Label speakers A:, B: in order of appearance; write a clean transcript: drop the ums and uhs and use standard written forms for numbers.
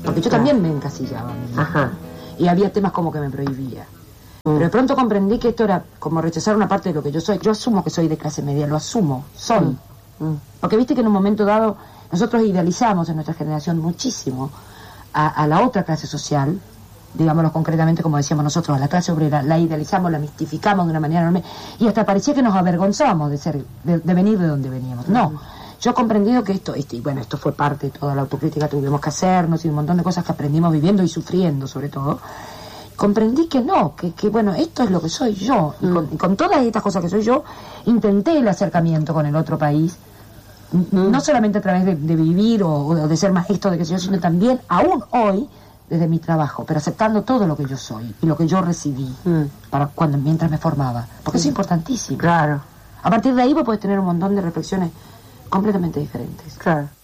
A: Porque yo también me encasillaba a mí misma.
B: Ajá.
A: Y había temas como que me prohibía. Pero de pronto comprendí que esto era como rechazar una parte de lo que yo soy. Yo asumo que soy de clase media, lo asumo, soy. Porque viste que en un momento dado nosotros idealizamos en nuestra generación muchísimo a la otra clase social, digámoslo concretamente como decíamos nosotros, a la clase obrera, la idealizamos, la mistificamos de una manera enorme y hasta parecía que nos avergonzábamos de venir de donde veníamos. No, yo he comprendido que esto, y bueno, esto fue parte de toda la autocrítica que tuvimos que hacernos y un montón de cosas que aprendimos viviendo y sufriendo sobre todo. Comprendí que no, que bueno, esto es lo que soy yo. Y con todas estas cosas que soy yo, intenté el acercamiento con el otro país, no solamente a través de vivir o de ser maestro de que yo, sino también, aún hoy, desde mi trabajo, pero aceptando todo lo que yo soy y lo que yo recibí mientras me formaba. Porque eso es importantísimo.
B: Claro.
A: A partir de ahí vos podés tener un montón de reflexiones completamente diferentes.
B: Claro.